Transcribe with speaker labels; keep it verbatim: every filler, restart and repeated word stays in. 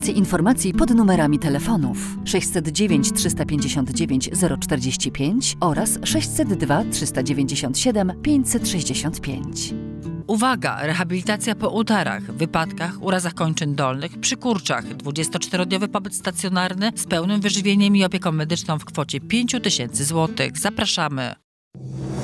Speaker 1: Więcej informacji pod numerami telefonów sześćset dziewięć trzysta pięćdziesiąt dziewięć zero czterdzieści pięć oraz sześćset dwa trzysta dziewięćdziesiąt siedem pięćset sześćdziesiąt pięć.
Speaker 2: Uwaga! Rehabilitacja po udarach, wypadkach, urazach kończyn dolnych, przy kurczach. dwudziestoczterodniowy pobyt stacjonarny z pełnym wyżywieniem i opieką medyczną w kwocie pięć tysięcy złotych. Zapraszamy!